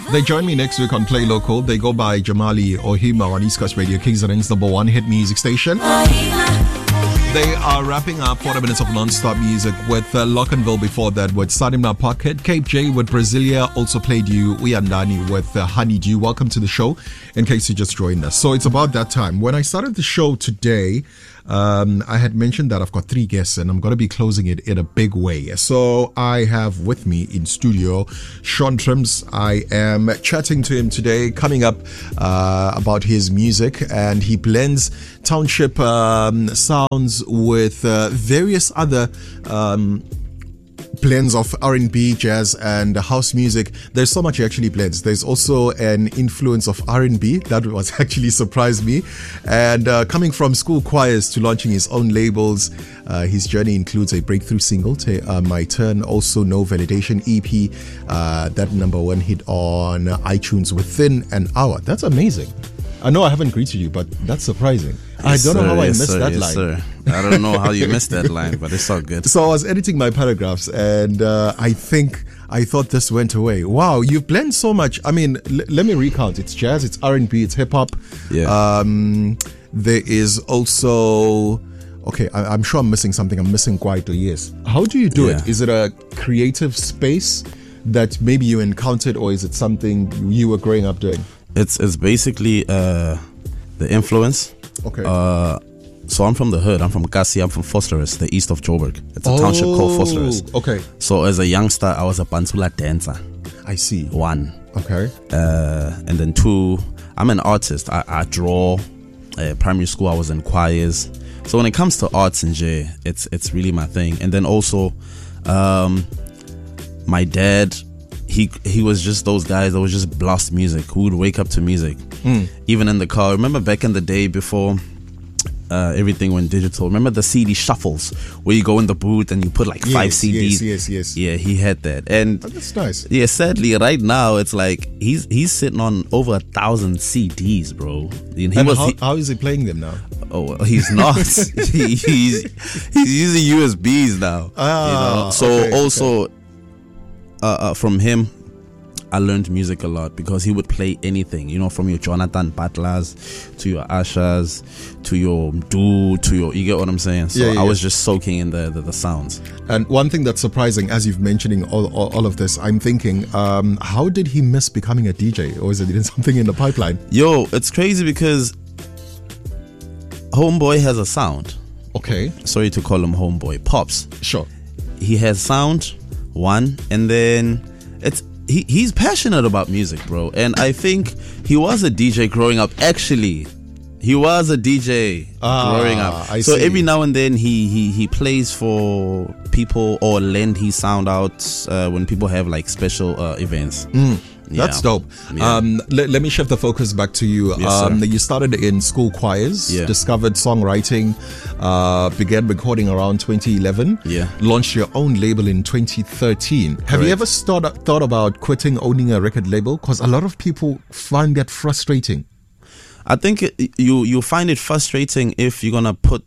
They join me next week on Play Local. They go by Jamali Ohima on East Coast Radio, KZN's #1 hit music station. They are wrapping up 40 minutes of non-stop music with Lockenville before that with Sadimna Pocket. Cape J with Brasilia also played you Uyandani with Honeydew. Welcome to the show in case you just joined us. So it's about that time. When I started the show today, I had mentioned that I've got 3 guests and I'm going to be closing it in a big way. So I have with me in studio Sean Trims. I am chatting to him today, coming up about his music, and he blends township sounds with various other blends of R&B, jazz, and house music. There's so much he actually blends. There's also an influence of R&B that was actually surprised me. And coming from school choirs to launching his own labels, his journey includes a breakthrough single, My Turn, also No Validation EP, that #1 hit on iTunes within an hour. That's amazing. I know I haven't greeted you, but that's surprising. Yes, I don't know how I missed that line. Sir. I don't know how you missed that line, but it's all good. So I was editing my paragraphs, and I thought this went away. Wow, you've blended so much. I mean, let me recount. It's jazz, it's R&B, it's hip hop. Yeah. There is also... Okay, I'm sure I'm missing something. I'm missing Kwaito, yes. How do you do it? Is it a creative space that maybe you encountered, or is it something you were growing up doing? It's basically the influence. Okay. So I'm from the hood. I'm from Kasi. I'm from Fosterus, the east of Joburg. It's a township called Fosterus. Okay. So as a youngster, I was a Bantula dancer. I see. 1. Okay. And then 2, I'm an artist. I draw. Primary school, I was in choirs. So when it comes to arts and J, it's really my thing. And then also, my dad, he was just those guys that would just blast music, who would wake up to music, even in the car. Remember back in the day before everything went digital, remember the CD shuffles where you go in the booth and you put like 5 CDs? Yes. Yeah, he had that. And that's nice. Yeah, sadly, right now it's like he's sitting on over 1,000 CDs, bro. And how is he playing them now? Oh, he's not. he's using USBs now. From him, I learned music a lot because he would play anything, from your Jonathan Butlers to your Ashas to your Dude to your, you get what I'm saying? So I was just soaking in the sounds. And one thing that's surprising, as you've mentioning all of this, I'm thinking, how did he miss becoming a DJ? Or is it something in the pipeline? Yo, it's crazy because Homeboy has a sound. Okay. Sorry to call him Homeboy. Pops. Sure. He has sound, 1, and then he's passionate about music, bro. And I think he was a DJ growing up. Actually, he was a DJ growing up. I see. Every now and then he plays for people or lend his sound out when people have like special events. That's dope. Yeah. Let me shift the focus back to you. Yes, you started in school choirs, discovered songwriting, began recording around 2011, launched your own label in 2013. Have you ever thought about quitting owning a record label? Because a lot of people find that frustrating. I think you find it frustrating if you're gonna put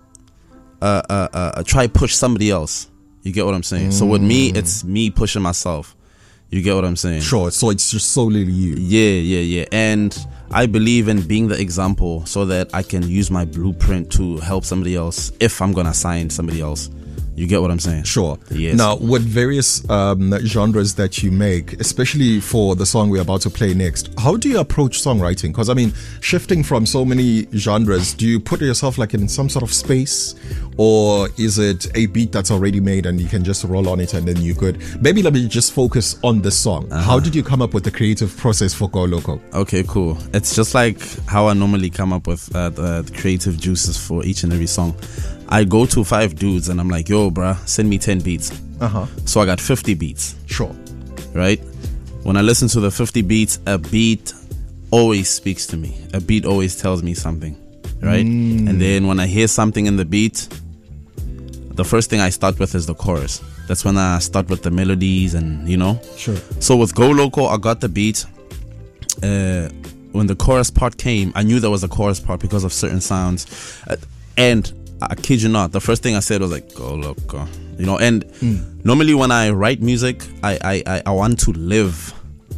try push somebody else. You get what I'm saying? So with me, it's me pushing myself. You get what I'm saying? Sure. So it's just solely you. Yeah. And I believe in being the example so that I can use my blueprint to help somebody else if I'm gonna sign somebody else. You get what I'm saying? Sure. Yes. Now, with various genres that you make, especially for the song we're about to play next, how do you approach songwriting? Because, I mean, shifting from so many genres, do you put yourself like in some sort of space? Or is it a beat that's already made and you can just roll on it and then you're good? Maybe let me just focus on the song. How did you come up with the creative process for Go Loco? Okay, cool. It's just like how I normally come up with the creative juices for each and every song. I go to 5 dudes and I'm like, yo, bruh, send me 10 beats. So I got 50 beats. Sure. Right? When I listen to the 50 beats, a beat always speaks to me. A beat always tells me something. Right? And then when I hear something in the beat, the first thing I start with is the chorus. That's when I start with the melodies and, Sure. So with Go Loco, I got the beat. When the chorus part came, I knew there was a chorus part because of certain sounds. And I kid you not, the first thing I said was like, Go Loco. Normally when I write music, I want to live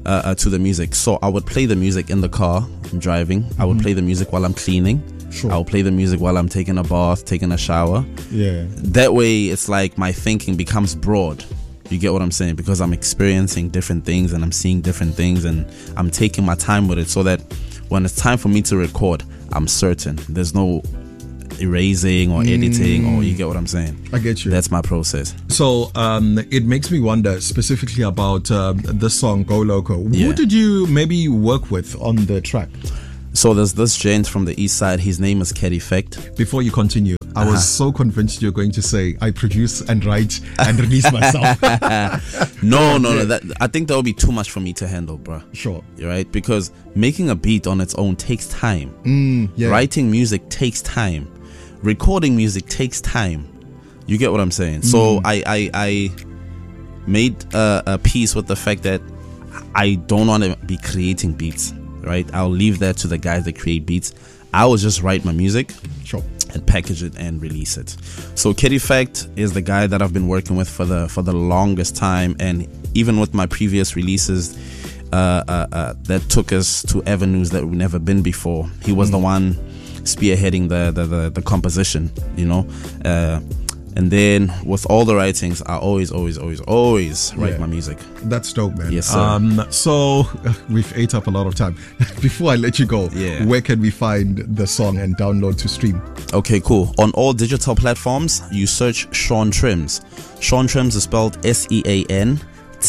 to the music. So I would play the music in the car, I'm driving. I would play the music while I'm cleaning. Sure. I'll play the music while I'm taking a bath, taking a shower. Yeah. That way, it's like my thinking becomes broad. You get what I'm saying? Because I'm experiencing different things and I'm seeing different things and I'm taking my time with it so that when it's time for me to record, I'm certain. There's no erasing or editing, or you get what I'm saying? I get you. That's my process. So it makes me wonder specifically about the song Go Loco. Yeah. Who did you maybe work with on the track? So there's this gent from the east side. His name is Cat Effect. Before you continue, I was so convinced you're going to say I produce and write and release myself. No. I think that would be too much for me to handle, bro. Sure. Right? Because making a beat on its own takes time. Yeah. Writing music takes time. Recording music takes time. You get what I'm saying? So I made a piece with the fact that I don't want to be creating beats. Right? I'll leave that to the guys that create beats. I will just write my music. Sure. And package it and release it. So Kid Effect is the guy that I've been working with for the longest time, and even with my previous releases that took us to avenues that we've never been before. He was the one spearheading the composition, you know. And then with all the writings, I always write my music. That's dope, man. Yes, sir. So we've ate up a lot of time. Before I let you go, where can we find the song and download to stream? Okay, cool. On all digital platforms, you search Sean Trims. Sean Trims is spelled SeanTrimz.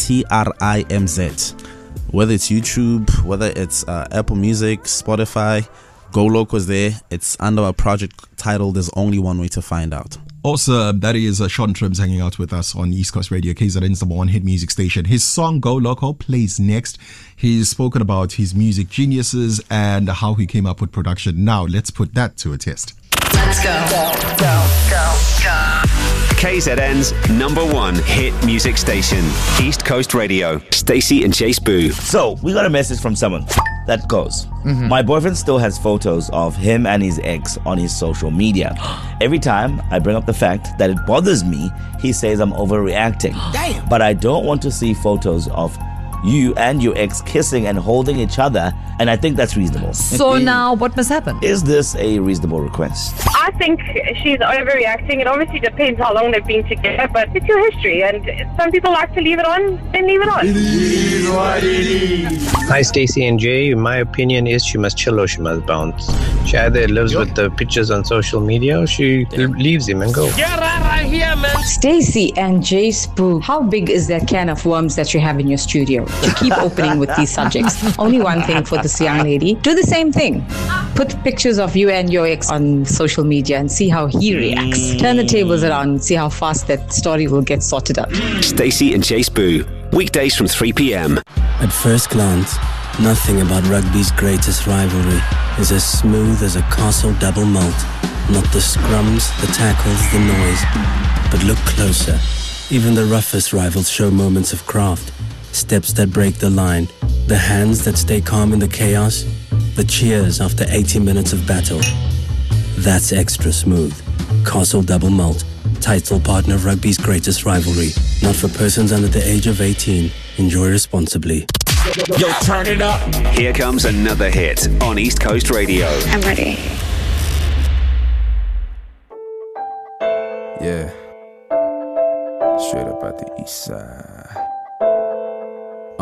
Whether it's YouTube, whether it's Apple Music, Spotify, Go Loco's there. It's under a project title There's Only One Way to Find Out. Also, that is Sean Trims hanging out with us on East Coast Radio, KZN's number one hit music station. His song Go Loco plays next. He's spoken about his music geniuses and how he came up with production. Now, let's put that to a test. Let's go. KZN's number one hit music station, East Coast Radio. Stacey and Chase Boo. So, we got a message from someone that goes, my boyfriend still has photos of him and his ex on his social media. Every time I bring up the fact that it bothers me, he says I'm overreacting. Damn. But I don't want to see photos of you and your ex kissing and holding each other, and I think that's reasonable. So now what must happen? Is this a reasonable request? I think she's overreacting. It obviously depends how long they've been together, but it's your history, and some people like to leave it on, then leave it on. It is what it is. Hi, Stacey and Jay. My opinion is she must chill or she must bounce. She either lives with the pictures on social media or she leaves him and goes. Get right here, man. Stacey and Jay Spoo, how big is that can of worms that you have in your studio to keep opening with these subjects? Only one thing for this young lady. Do the same thing. Put pictures of you and your ex on social media and see how he reacts. Turn the tables around and see how fast that story will get sorted out. Stacey and Chase Boo. Weekdays from 3 p.m. At first glance, nothing about rugby's greatest rivalry is as smooth as a Castle double malt. Not the scrums, the tackles, the noise. But look closer. Even the roughest rivals show moments of craft. Steps that break the line. The hands that stay calm in the chaos. The cheers after 80 minutes of battle. That's extra smooth. Castle double malt. Title partner of rugby's greatest rivalry. Not for persons under the age of 18. Enjoy responsibly. Yo, turn it up. Here comes another hit on East Coast Radio. I'm ready. Yeah. Straight up at the east side.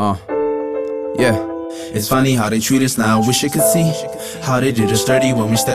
Yeah. It's funny how they treat us now. Wish you could see how they did us dirty when we stepped